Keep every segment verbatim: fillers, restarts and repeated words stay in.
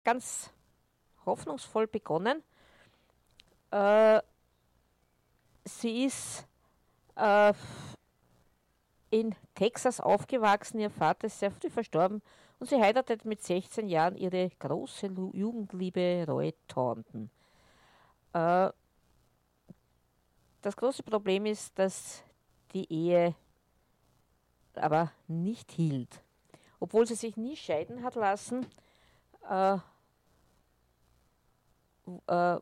ganz hoffnungsvoll begonnen. Äh, sie ist äh, in Texas aufgewachsen, ihr Vater ist sehr früh verstorben und sie heiratet mit sechzehn Jahren ihre große Lu- Jugendliebe Roy Thornton. Äh, das große Problem ist, dass die Ehe aber nicht hielt. Obwohl sie sich nie scheiden hat lassen, äh, äh,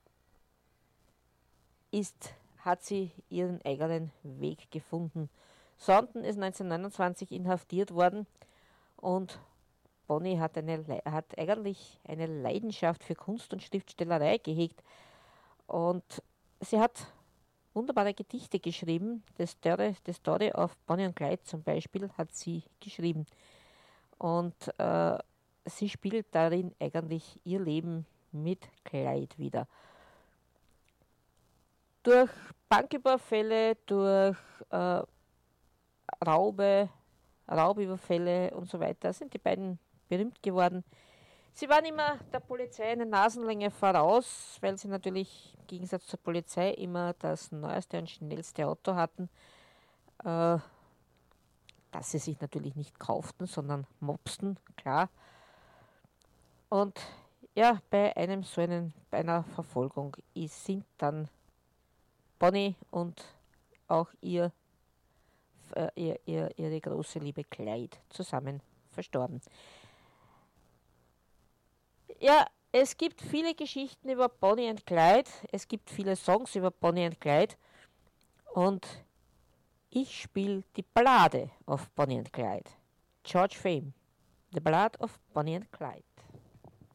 ist, hat sie ihren eigenen Weg gefunden. Thornton ist neunzehnhundertneunundzwanzig inhaftiert worden und Bonnie hat, eine, hat eigentlich eine Leidenschaft für Kunst und Schriftstellerei gehegt und sie hat wunderbare Gedichte geschrieben. Das Story, the Story of Bonnie und Clyde zum Beispiel hat sie geschrieben. Und äh, sie spielt darin eigentlich ihr Leben mit Clyde wieder. Durch Banküberfälle, durch äh, Raube, Raubüberfälle und so weiter sind die beiden berühmt geworden. Sie waren immer der Polizei eine Nasenlänge voraus, weil sie natürlich im Gegensatz zur Polizei immer das neueste und schnellste Auto hatten, äh, das sie sich natürlich nicht kauften, sondern mopsten, klar. Und ja, bei einem so einen, bei einer Verfolgung sind dann Bonnie und auch ihr, äh, ihr, ihr, ihre große Liebe Clyde zusammen verstorben. Ja, es gibt viele Geschichten über Bonnie und Clyde, es gibt viele Songs über Bonnie und Clyde und ich spiele die Ballade of Bonnie and Clyde. George Fame, The Ballad of Bonnie and Clyde.